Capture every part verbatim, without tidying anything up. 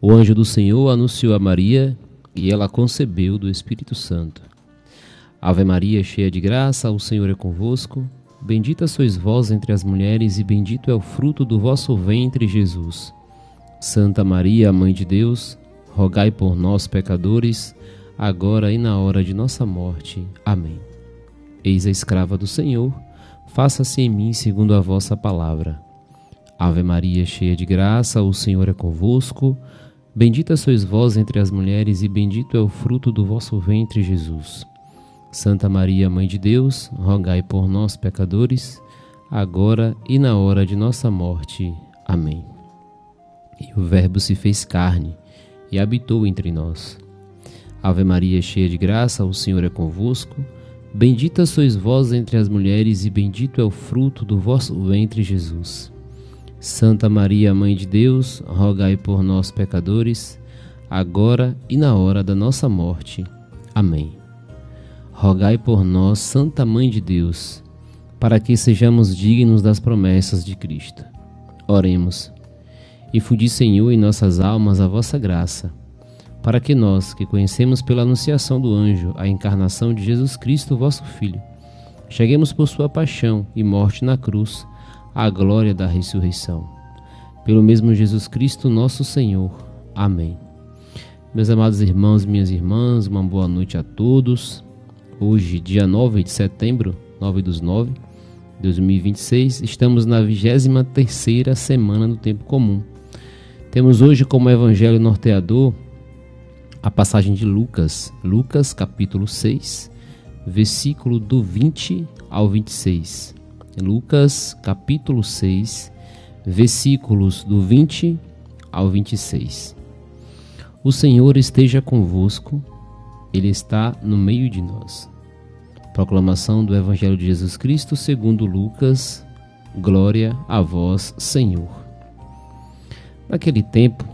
O anjo do Senhor anunciou a Maria e ela concebeu do Espírito Santo. Ave Maria, cheia de graça, o Senhor é convosco. Bendita sois vós entre as mulheres e bendito é o fruto do vosso ventre, Jesus. Santa Maria, Mãe de Deus, rogai por nós, pecadores, agora e na hora de nossa morte. Amém. Eis a escrava do Senhor, faça-se em mim segundo a vossa palavra. Ave Maria, cheia de graça, o Senhor é convosco. Bendita sois vós entre as mulheres e bendito é o fruto do vosso ventre, Jesus. Santa Maria, Mãe de Deus, rogai por nós, pecadores, agora e na hora de nossa morte. Amém. E o Verbo se fez carne e habitou entre nós. Ave Maria, cheia de graça, o Senhor é convosco. Bendita sois vós entre as mulheres e bendito é o fruto do vosso ventre, Jesus. Santa Maria, Mãe de Deus, rogai por nós, pecadores, agora e na hora da nossa morte. Amém. Rogai por nós, Santa Mãe de Deus, para que sejamos dignos das promessas de Cristo. Oremos. Infundi, Senhor, em nossas almas a vossa graça, para que nós, que conhecemos pela anunciação do anjo a encarnação de Jesus Cristo, vosso Filho, cheguemos por sua paixão e morte na cruz à glória da ressurreição. Pelo mesmo Jesus Cristo, nosso Senhor. Amém. Meus amados irmãos e minhas irmãs, uma boa noite a todos. Hoje, dia nove de setembro, nove dos nove, de dois mil e vinte e seis, estamos na vigésima terceira semana do tempo comum. Temos hoje como evangelho norteador a passagem de Lucas, Lucas capítulo seis, versículo do vinte ao vinte e seis. Lucas capítulo seis, versículos do vinte ao vinte e seis. O Senhor esteja convosco, Ele está no meio de nós. Proclamação do Evangelho de Jesus Cristo segundo Lucas. Glória a vós, Senhor. Naquele tempo,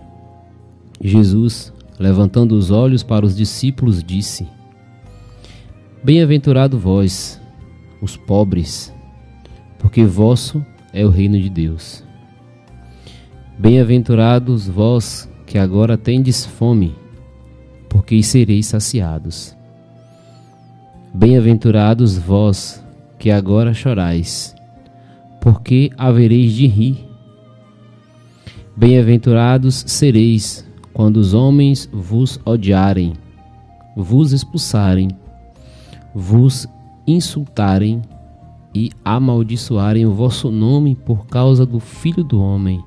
Jesus, levantando os olhos para os discípulos, disse: Bem-aventurado vós, os pobres, porque vosso é o reino de Deus. Bem-aventurados vós que agora tendes fome, porque sereis saciados. Bem-aventurados vós que agora chorais, porque havereis de rir. Bem-aventurados sereis quando os homens vos odiarem, vos expulsarem, vos insultarem e amaldiçoarem o vosso nome por causa do Filho do Homem.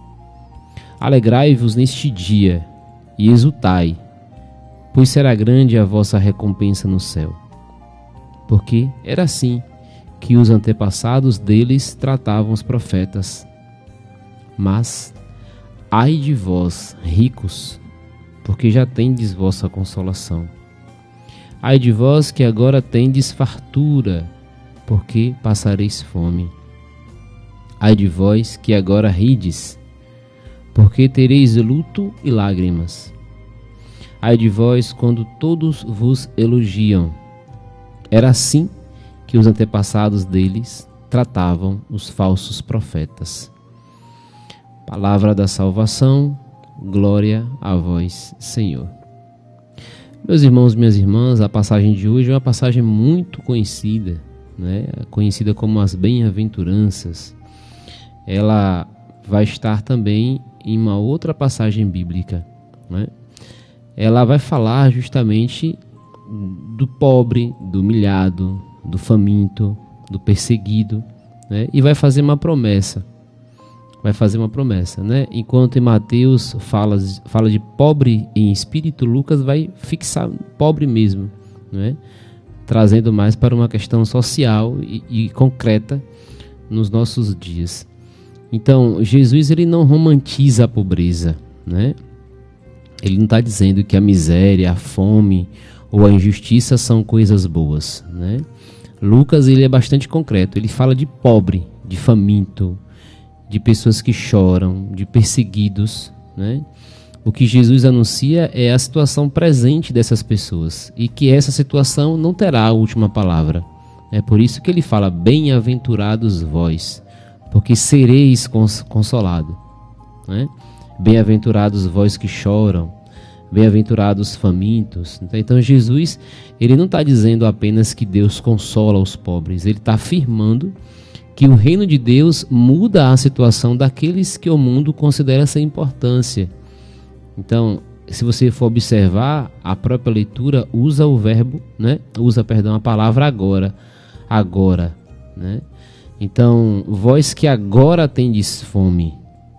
Alegrai-vos neste dia e exultai, pois será grande a vossa recompensa no céu. Porque era assim que os antepassados deles tratavam os profetas. Mas, ai de vós, ricos, porque já tendes vossa consolação. Ai de vós que agora tendes fartura, porque passareis fome. Ai de vós que agora rides, porque tereis luto e lágrimas. Ai de vós quando todos vos elogiam. Era assim que os antepassados deles tratavam os falsos profetas. Palavra da salvação, glória a vós, Senhor. Meus irmãos e minhas irmãs, a passagem de hoje é uma passagem muito conhecida, né? Conhecida como as bem-aventuranças. Ela vai estar também em uma outra passagem bíblica, né? Ela vai falar justamente do pobre, do humilhado, do faminto, do perseguido, né? E vai fazer uma promessa. Vai fazer uma promessa, né? Enquanto em Mateus fala, fala de pobre em espírito, Lucas vai fixar pobre mesmo, né? Trazendo mais para uma questão social e, e concreta nos nossos dias. Então, Jesus ele não romantiza a pobreza, né? Ele não está dizendo que a miséria, a fome ou a injustiça são coisas boas, né? Lucas ele é bastante concreto. Ele fala de pobre, de faminto, de pessoas que choram, de perseguidos, né? O que Jesus anuncia é a situação presente dessas pessoas e que essa situação não terá a última palavra. É por isso que ele fala: bem-aventurados vós, porque sereis cons- consolado, né? Bem-aventurados vós que choram, bem-aventurados famintos. Então Jesus, ele não está dizendo apenas que Deus consola os pobres, ele está afirmando que o reino de Deus muda a situação daqueles que o mundo considera sem importância. Então, se você for observar, a própria leitura usa o verbo, né? Usa, perdão, a palavra agora, agora, né? Então, vós que agora tendes fome,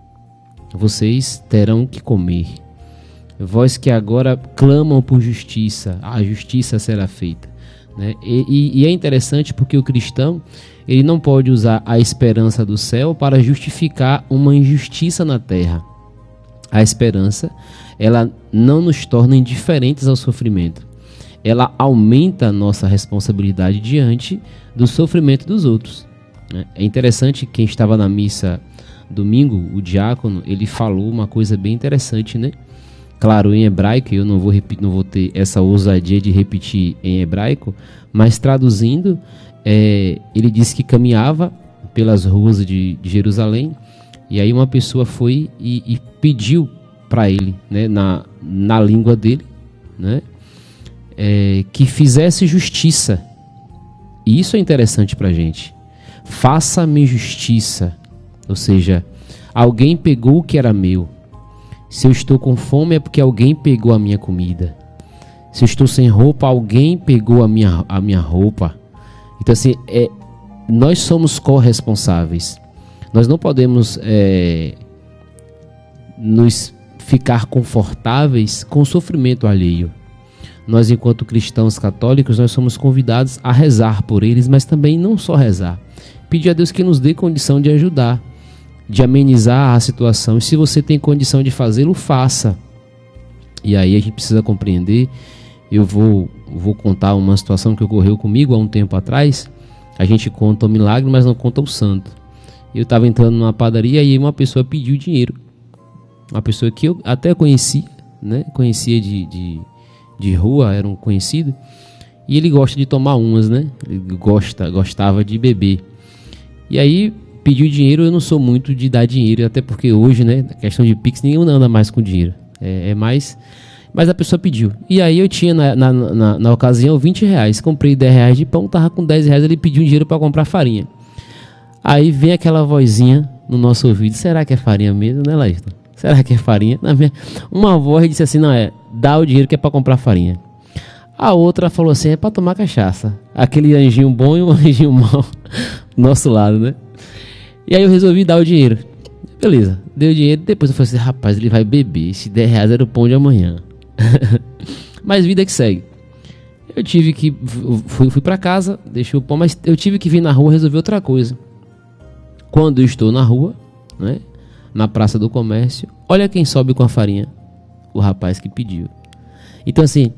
vocês terão que comer. Vós que agora clamam por justiça, a justiça será feita, né? E, e, e é interessante porque o cristão, ele não pode usar a esperança do céu para justificar uma injustiça na terra. A esperança, ela não nos torna indiferentes ao sofrimento. Ela aumenta a nossa responsabilidade diante do sofrimento dos outros, né? É interessante, quem estava na missa domingo, o diácono, ele falou uma coisa bem interessante, né? Claro, em hebraico, eu não vou, repetir, não vou ter essa ousadia de repetir em hebraico, mas traduzindo, é, ele disse que caminhava pelas ruas de, de Jerusalém, e aí uma pessoa foi e, e pediu para ele, né, na, na língua dele, né, é, que fizesse justiça. E isso é interessante para a gente. Faça-me justiça. Ou seja, alguém pegou o que era meu. Se eu estou com fome é porque alguém pegou a minha comida. Se eu estou sem roupa, alguém pegou a minha, a minha roupa. Então assim, é, nós somos corresponsáveis. Nós não podemos é, nos ficar confortáveis com o sofrimento alheio. Nós, enquanto cristãos católicos, nós somos convidados a rezar por eles, mas também não só rezar. Pedir a Deus que nos dê condição de ajudar, de amenizar a situação. E se você tem condição de fazê-lo, faça. E aí a gente precisa compreender. Eu vou, vou contar uma situação que ocorreu comigo há um tempo atrás. A gente conta o milagre, mas não conta o santo. Eu estava entrando numa padaria e uma pessoa pediu dinheiro. Uma pessoa que eu até conhecia, né? Conhecia de, de, de rua, era um conhecido. E ele gosta de tomar umas, né? Ele gosta, gostava de beber. E aí pediu dinheiro. Eu não sou muito de dar dinheiro, até porque hoje, né, na questão de Pix, ninguém anda mais com dinheiro. É, é mais... Mas a pessoa pediu. E aí eu tinha na, na, na, na ocasião vinte reais. Comprei dez reais de pão, tava com dez reais. Ele pediu dinheiro para comprar farinha. Aí vem aquela vozinha no nosso ouvido. Será que é farinha mesmo, né, Laírton? Será que é farinha? Na minha... Uma voz disse assim, não é, dá o dinheiro que é para comprar farinha. A outra falou assim, é para tomar cachaça. Aquele anjinho bom e um anjinho mau do nosso lado, né? E aí eu resolvi dar o dinheiro. Beleza, deu o dinheiro. Depois eu falei assim, rapaz, ele vai beber. Esse dez reais era o pão de amanhã. Mas vida que segue. Eu tive que... Fui, fui para casa, deixei o pão, mas eu tive que vir na rua resolver outra coisa. Quando eu estou na rua, né, na Praça do Comércio, olha quem sobe com a farinha. O rapaz que pediu. Então assim,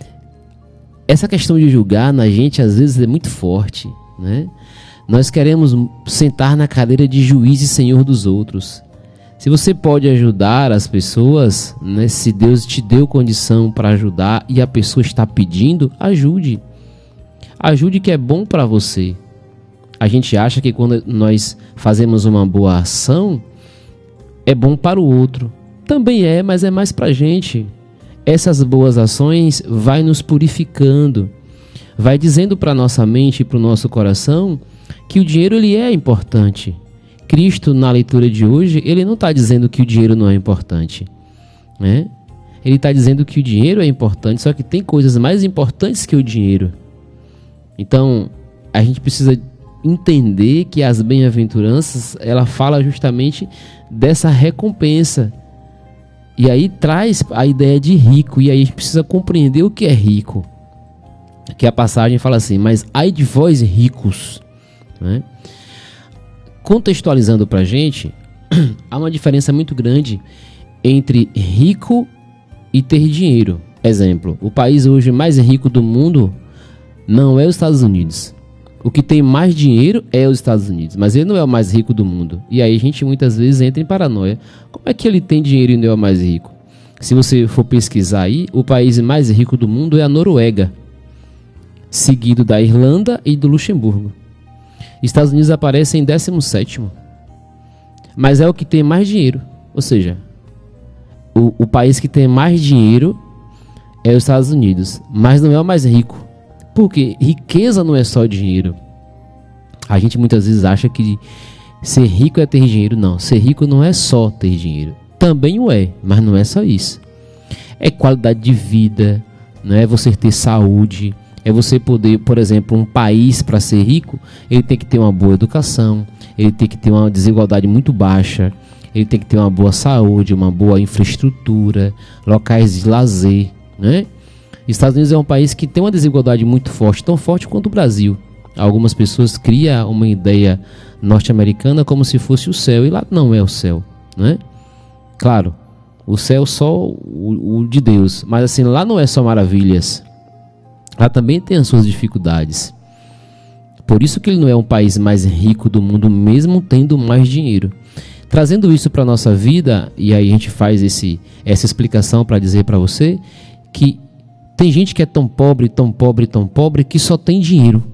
essa questão de julgar na gente às vezes é muito forte, né? Nós queremos sentar na cadeira de juiz e senhor dos outros. Se você pode ajudar as pessoas, né, se Deus te deu condição para ajudar e a pessoa está pedindo, ajude. Ajude, que é bom para você. A gente acha que quando nós fazemos uma boa ação, é bom para o outro. Também é, mas é mais para a gente. Essas boas ações vai nos purificando, vai dizendo para nossa mente e para o nosso coração que o dinheiro ele é importante. Cristo, na leitura de hoje, ele não está dizendo que o dinheiro não é importante, né? Ele está dizendo que o dinheiro é importante, só que tem coisas mais importantes que o dinheiro. Então, a gente precisa entender que as bem-aventuranças, ela fala justamente dessa recompensa. E aí traz a ideia de rico, e aí a gente precisa compreender o que é rico. Aqui a passagem fala assim, mas ai de vós ricos, né? Contextualizando para a gente, há uma diferença muito grande entre rico e ter dinheiro. Exemplo, o país hoje mais rico do mundo não é os Estados Unidos. O que tem mais dinheiro é os Estados Unidos, mas ele não é o mais rico do mundo. E aí a gente muitas vezes entra em paranoia. Como é que ele tem dinheiro e não é o mais rico? Se você for pesquisar aí, o país mais rico do mundo é a Noruega, seguido da Irlanda e do Luxemburgo. Estados Unidos aparece em décimo sétimo, mas é o que tem mais dinheiro. Ou seja, o, o país que tem mais dinheiro é os Estados Unidos, mas não é o mais rico. Porque riqueza não é só dinheiro. A gente muitas vezes acha que ser rico é ter dinheiro. Não, ser rico não é só ter dinheiro. Também o é, mas não é só isso. É qualidade de vida, não é você ter saúde, é você poder, por exemplo, um país para ser rico, ele tem que ter uma boa educação, ele tem que ter uma desigualdade muito baixa, ele tem que ter uma boa saúde, uma boa infraestrutura, locais de lazer, né? Estados Unidos é um país que tem uma desigualdade muito forte, tão forte quanto o Brasil. Algumas pessoas criam uma ideia norte-americana como se fosse o céu, e lá não é o céu, né? Claro, o céu só o, o de Deus, mas assim, lá não é só maravilhas. Lá também tem as suas dificuldades. Por isso que ele não é um país mais rico do mundo, mesmo tendo mais dinheiro. Trazendo isso para a nossa vida, e aí a gente faz esse, essa explicação para dizer para você que tem gente que é tão pobre, tão pobre, tão pobre, que só tem dinheiro.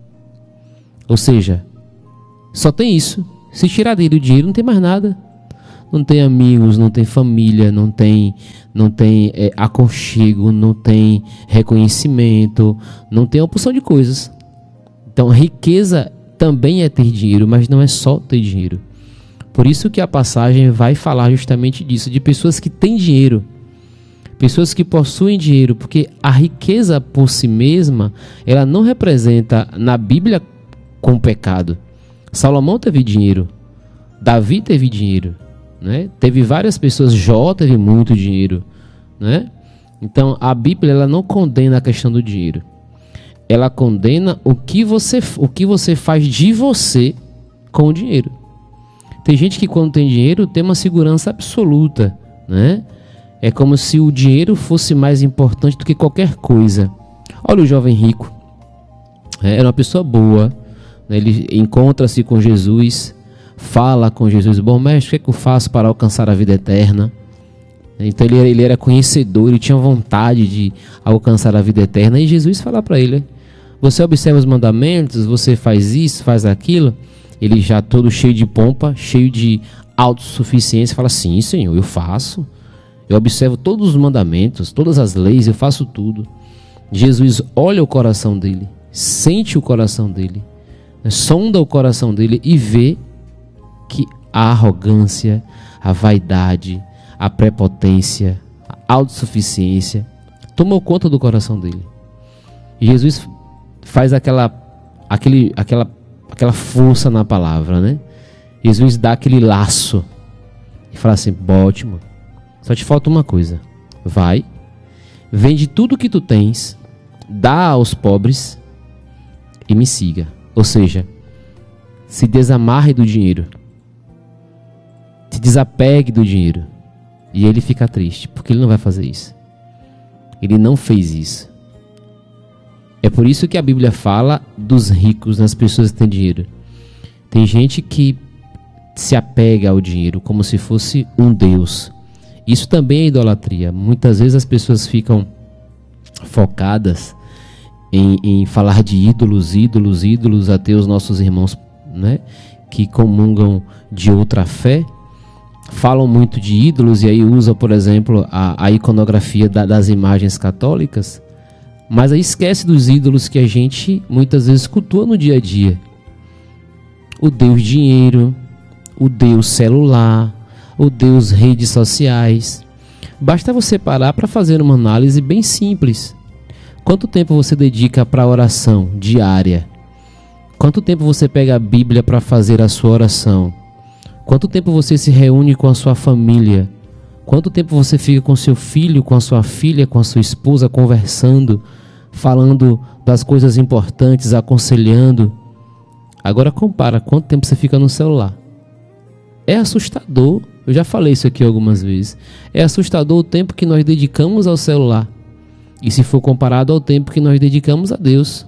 Ou seja, só tem isso. Se tirar dele o dinheiro, não tem mais nada. Não tem amigos, não tem família, não tem, não tem é, aconchego, não tem reconhecimento, não tem uma porção de coisas. Então, riqueza também é ter dinheiro, mas não é só ter dinheiro. Por isso que a passagem vai falar justamente disso, de pessoas que têm dinheiro, pessoas que possuem dinheiro, porque a riqueza por si mesma, ela não representa na Bíblia com pecado. Salomão teve dinheiro, Davi teve dinheiro, né? Teve várias pessoas, Jó teve muito dinheiro, né? Então a Bíblia ela não condena a questão do dinheiro, ela condena o que você, o que você faz de você com o dinheiro. Tem gente que quando tem dinheiro tem uma segurança absoluta, né? É como se o dinheiro fosse mais importante do que qualquer coisa. Olha o jovem rico, é, era uma pessoa boa, né? Ele encontra-se com Jesus, fala com Jesus, bom mestre, o que é que eu faço para alcançar a vida eterna? Então ele, ele era conhecedor, ele tinha vontade de alcançar a vida eterna, e Jesus fala para ele, você observa os mandamentos, você faz isso, faz aquilo. Ele já todo cheio de pompa, cheio de autossuficiência, fala, sim Senhor, eu faço, eu observo todos os mandamentos, todas as leis, eu faço tudo. Jesus olha o coração dele, sente o coração dele, né, sonda o coração dele e vê que a arrogância, a vaidade, a prepotência, a autossuficiência tomou conta do coração dele. E Jesus faz aquela, aquele, aquela, aquela força na palavra, né? Jesus dá aquele laço e fala assim, ótimo, só te falta uma coisa, vai, vende tudo que tu tens, dá aos pobres e me siga. Ou seja, se desamarre do dinheiro, se desapegue do dinheiro. E ele fica triste, porque ele não vai fazer isso. Ele não fez isso. É por isso que a Bíblia fala dos ricos, das pessoas que têm dinheiro. Tem gente que se apega ao dinheiro como se fosse um Deus. Isso também é idolatria. Muitas vezes as pessoas ficam focadas em, em falar de ídolos, ídolos, ídolos, até os nossos irmãos, né, que comungam de outra fé, falam muito de ídolos e aí usam, por exemplo, a, a iconografia da, das imagens católicas, mas aí esquece dos ídolos que a gente muitas vezes cultua no dia a dia. O Deus dinheiro, o Deus celular, o Deus redes sociais. Basta você parar para fazer uma análise bem simples. Quanto tempo você dedica para a oração diária? Quanto tempo você pega a Bíblia para fazer a sua oração? Quanto tempo você se reúne com a sua família? Quanto tempo você fica com seu filho, com a sua filha, com a sua esposa, conversando, falando das coisas importantes, aconselhando? Agora compara quanto tempo você fica no celular. É assustador, eu já falei isso aqui algumas vezes. É assustador o tempo que nós dedicamos ao celular. E se for comparado ao tempo que nós dedicamos a Deus.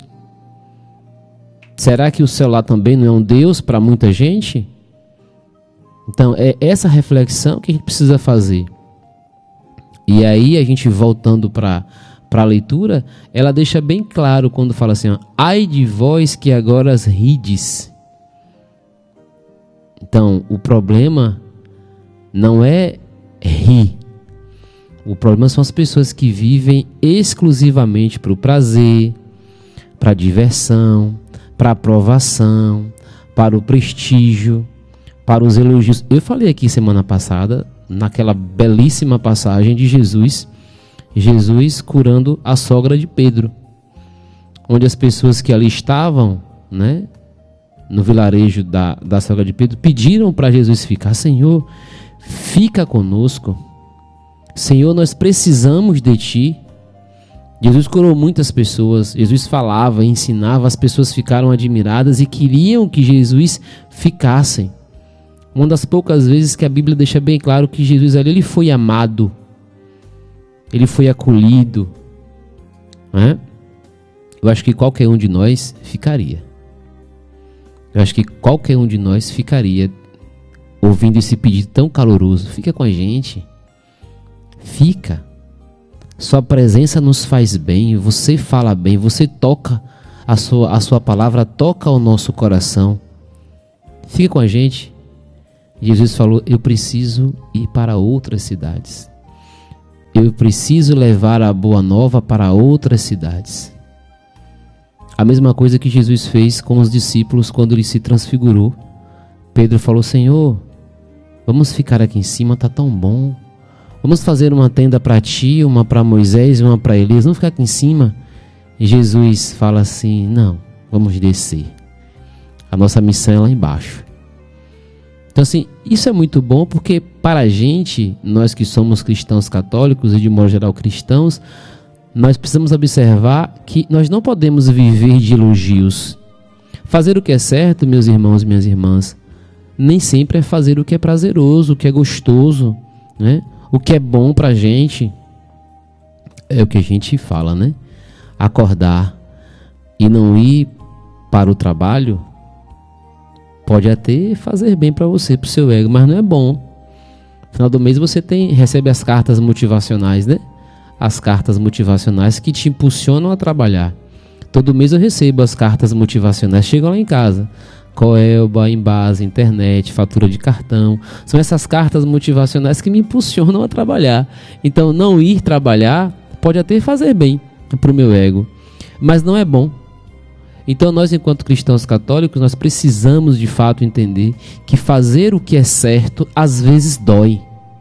Será que o celular também não é um Deus para muita gente? Então é essa reflexão que a gente precisa fazer. E aí a gente voltando para para a leitura, ela deixa bem claro quando fala assim, ó, ai de vós que agora as rides. Então o problema não é rir, O problema são as pessoas que vivem exclusivamente para o prazer, para a diversão, para a aprovação, para o prestígio, para os elogios. Eu falei aqui semana passada, naquela belíssima passagem de Jesus, Jesus curando a sogra de Pedro, onde as pessoas que ali estavam, né, no vilarejo da, da sogra de Pedro, pediram para Jesus ficar. Senhor, fica conosco. Senhor, nós precisamos de Ti. Jesus curou muitas pessoas, Jesus falava, ensinava, as pessoas ficaram admiradas e queriam que Jesus ficasse. Uma das poucas vezes que a Bíblia deixa bem claro que Jesus ali ele foi amado, ele foi acolhido, né? Eu acho que qualquer um de nós ficaria. Eu acho que qualquer um de nós ficaria ouvindo esse pedido tão caloroso. Fica com a gente. Fica. Sua presença nos faz bem. Você fala bem. Você toca. A sua, a sua palavra toca o nosso coração. Fica com a gente. Jesus falou, eu preciso ir para outras cidades. Eu preciso levar a boa nova para outras cidades. A mesma coisa que Jesus fez com os discípulos quando ele se transfigurou. Pedro falou, Senhor, vamos ficar aqui em cima, está tão bom. Vamos fazer uma tenda para ti, uma para Moisés e uma para Elias. Vamos ficar aqui em cima. E Jesus fala assim, não, vamos descer. A nossa missão é lá embaixo. Então assim, isso é muito bom porque para a gente, nós que somos cristãos católicos e de modo geral cristãos, nós precisamos observar que nós não podemos viver de elogios. Fazer o que é certo, meus irmãos e minhas irmãs, nem sempre é fazer o que é prazeroso, o que é gostoso, né? O que é bom pra gente. É o que a gente fala, né? Acordar e não ir para o trabalho pode até fazer bem para você, para o seu ego, mas não é bom. No final do mês você tem, recebe as cartas motivacionais, né? As cartas motivacionais que te impulsionam a trabalhar. Todo mês eu recebo as cartas motivacionais, chegam lá em casa. Coelba, Embasa, internet, fatura de cartão. São essas cartas motivacionais que me impulsionam a trabalhar. Então não ir trabalhar pode até fazer bem para o meu ego, mas não é bom. Então nós, enquanto cristãos católicos, nós precisamos de fato entender que fazer o que é certo às vezes dói.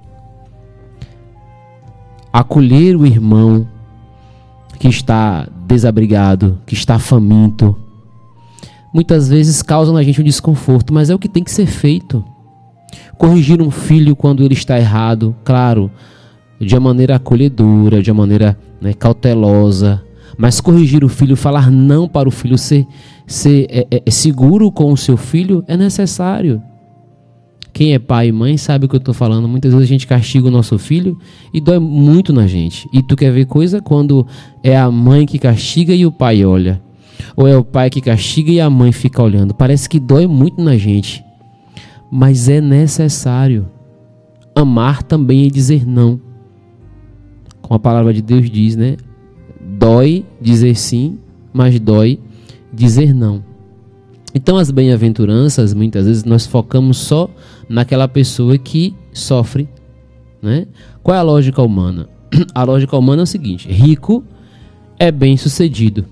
Acolher o irmão que está desabrigado, que está faminto, muitas vezes causa na gente um desconforto, mas é o que tem que ser feito. Corrigir um filho quando ele está errado, claro, de uma maneira acolhedora, de uma maneira, né, cautelosa, mas corrigir o filho, falar não para o filho, ser, ser é, é, seguro com o seu filho é necessário. Quem é pai e mãe sabe o que eu estou falando. Muitas vezes a gente castiga o nosso filho e dói muito na gente. E tu quer ver coisa quando é a mãe que castiga e o pai olha. Ou é o pai que castiga e a mãe fica olhando. Parece que dói muito na gente. Mas é necessário. Amar também é dizer não. Como a palavra de Deus diz, né? Dói dizer sim, mas dói dizer não. Então as bem-aventuranças, muitas vezes nós focamos só naquela pessoa que sofre, né? Qual é a lógica humana? A lógica humana é o seguinte: rico é bem-sucedido.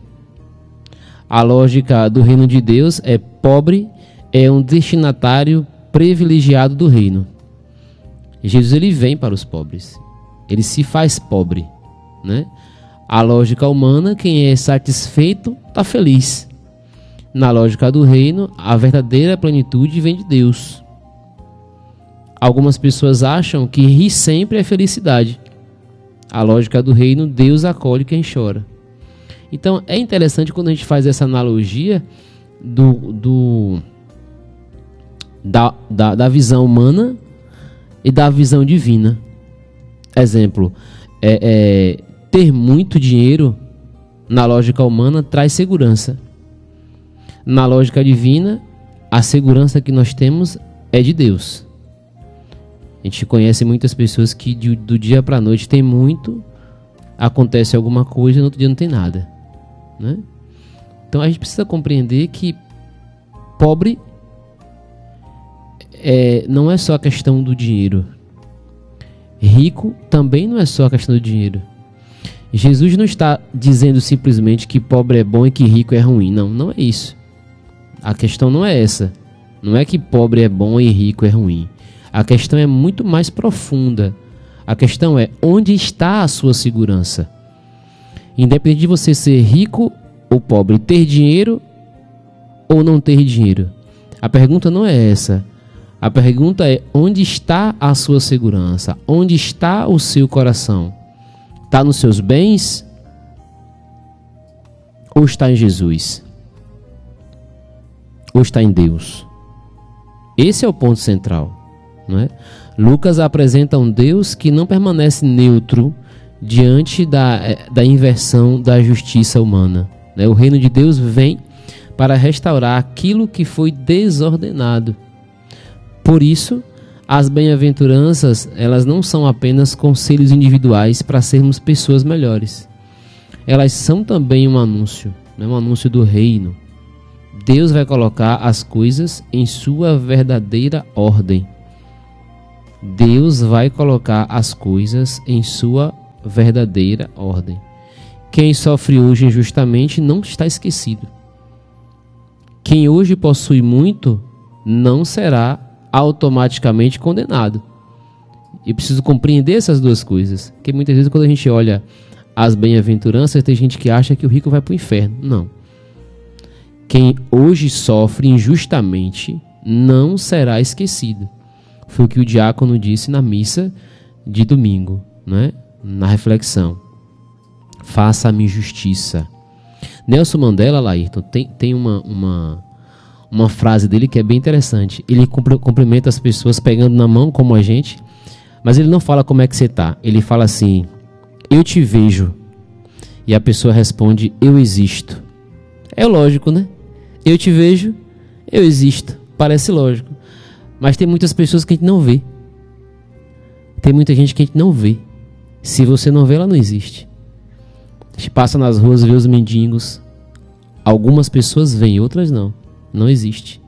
A lógica do reino de Deus é pobre é um destinatário privilegiado do reino. Jesus ele vem para os pobres. Ele se faz pobre, né? A lógica humana, quem é satisfeito está feliz. Na lógica do reino, a verdadeira plenitude vem de Deus. Algumas pessoas acham que rir sempre é felicidade. A lógica do reino, Deus acolhe quem chora. Então é interessante quando a gente faz essa analogia do, do, da, da, da visão humana e da visão divina. Exemplo, é, é, ter muito dinheiro na lógica humana traz segurança. Na lógica divina, a segurança que nós temos é de Deus. A gente conhece muitas pessoas que do, do dia para a noite tem muito, acontece alguma coisa e no outro dia não tem nada, né? Então a gente precisa compreender que pobre é, não é só a questão do dinheiro. rico também não é só a questão do dinheiro. Jesus não está dizendo simplesmente que pobre é bom e que rico é ruim. Não, não é isso. A questão não é essa. Não é que pobre é bom e rico é ruim. A questão é muito mais profunda. A questão é onde está a sua segurança. Independente de você ser rico ou pobre, ter dinheiro ou não ter dinheiro. A pergunta não é essa. A pergunta é onde está a sua segurança? Onde está o seu coração? Está nos seus bens ou está em Jesus? Ou está em Deus? Esse é o ponto central, não é? Lucas apresenta um Deus que não permanece neutro diante da, da inversão da justiça humana, né? O reino de Deus vem para restaurar aquilo que foi desordenado. Por isso, as bem-aventuranças, elas não são apenas conselhos individuais para sermos pessoas melhores. Elas são também um anúncio, né? Um anúncio do reino. Deus vai colocar as coisas em sua verdadeira ordem. Deus vai colocar as coisas em sua verdadeira ordem. Quem sofre hoje injustamente não está esquecido. Quem hoje possui muito não será automaticamente condenado. E preciso compreender essas duas coisas. Porque muitas vezes quando a gente olha as bem-aventuranças, tem gente que acha que o rico vai para o inferno. Não. Quem hoje sofre injustamente não será esquecido. Foi o que o diácono disse na missa de domingo, né? Na reflexão. Faça-me justiça. Nelson Mandela, Laírton, tem, tem uma, uma, uma frase dele que é bem interessante. Ele cumprimenta as pessoas pegando na mão como a gente, mas ele não fala como é que você está. Ele fala assim, eu te vejo. E a pessoa responde, eu existo. É lógico, né? Eu te vejo, eu existo. Parece lógico. Mas tem muitas pessoas que a gente não vê. Tem muita gente que a gente não vê. Se você não vê, ela não existe. A gente passa nas ruas e vê os mendigos. Algumas pessoas veem, outras não. Não existe.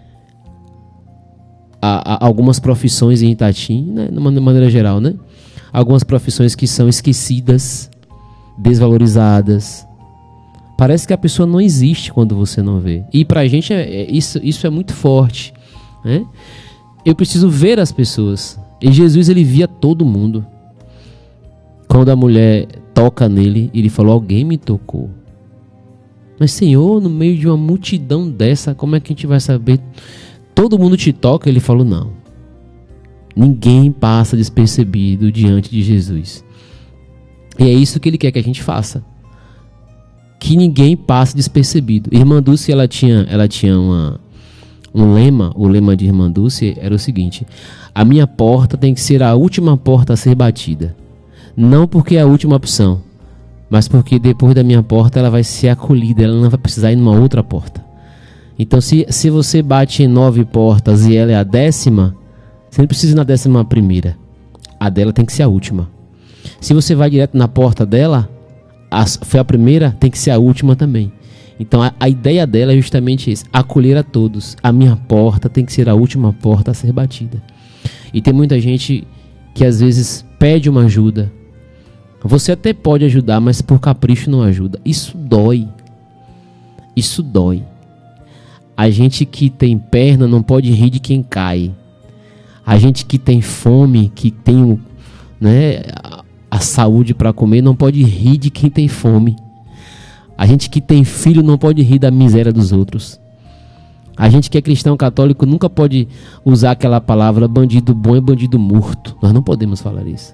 Há, há algumas profissões em Itatim, né, de uma maneira geral, né? Algumas profissões que são esquecidas, desvalorizadas. Parece que a pessoa não existe quando você não vê. E pra gente é, é, isso, isso é muito forte, né? Eu preciso ver as pessoas. E Jesus, ele via todo mundo. Quando a mulher toca nele, ele falou, alguém me tocou. Mas Senhor, no meio de uma multidão dessa, como é que a gente vai saber? Todo mundo te toca? Ele falou, não. Ninguém passa despercebido diante de Jesus. E é isso que ele quer que a gente faça. Que ninguém passe despercebido. Irmã Dulce, ela tinha, ela tinha uma, um lema. O lema de Irmã Dulce era o seguinte: a minha porta tem que ser a última porta a ser batida. Não porque é a última opção, mas porque depois da minha porta ela vai ser acolhida, ela não vai precisar ir numa outra porta. Então se, se você bate em nove portas e ela é a décima, você não precisa ir na décima primeira. A dela tem que ser a última. Se você vai direto na porta dela, a, foi a primeira, tem que ser a última também. Então a, a ideia dela é justamente isso, acolher a todos. A minha porta tem que ser a última porta a ser batida. E tem muita gente que às vezes pede uma ajuda. Você até pode ajudar, mas por capricho não ajuda. Isso dói. Isso dói. A gente que tem perna não pode rir de quem cai. A gente que tem fome, que tem, né, a saúde para comer, não pode rir de quem tem fome. A gente que tem filho não pode rir da miséria dos outros. A gente que é cristão católico nunca pode usar aquela palavra bandido bom e bandido morto. Nós não podemos falar isso.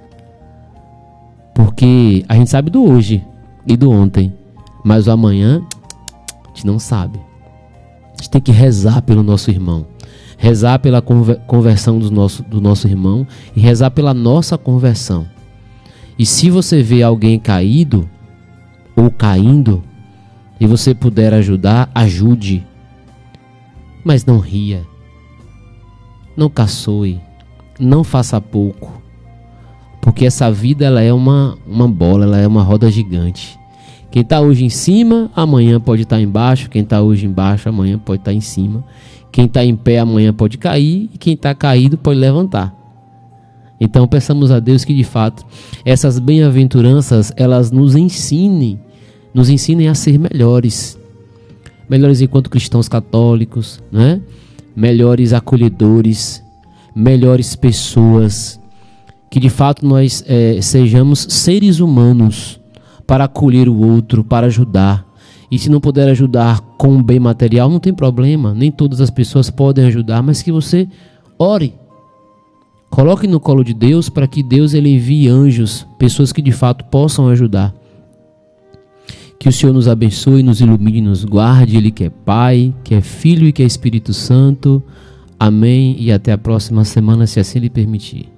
Porque a gente sabe do hoje e do ontem, mas o amanhã a gente não sabe. A gente tem que rezar pelo nosso irmão, rezar pela conversão do nosso, do nosso irmão e rezar pela nossa conversão. E se você vê alguém caído ou caindo e você puder ajudar, ajude. Mas não ria, não caçoe, não faça pouco. Porque essa vida ela é uma, uma bola, ela é uma roda gigante. Quem está hoje em cima, amanhã pode estar embaixo. Quem está hoje embaixo, amanhã pode estar em cima. Quem está em pé, amanhã pode cair. E quem está caído pode levantar. Então peçamos a Deus que de fato essas bem-aventuranças elas nos ensinem, nos ensinem a ser melhores, melhores enquanto cristãos católicos, né? Melhores acolhedores, melhores pessoas, que de fato nós é, sejamos seres humanos para acolher o outro, para ajudar. E se não puder ajudar com um bem material, não tem problema, nem todas as pessoas podem ajudar, mas que você ore. Coloque no colo de Deus para que Deus ele envie anjos, pessoas que de fato possam ajudar. Que o Senhor nos abençoe, nos ilumine, nos guarde, Ele que é Pai, que é Filho e que é Espírito Santo. Amém e até a próxima semana, se assim Ele permitir.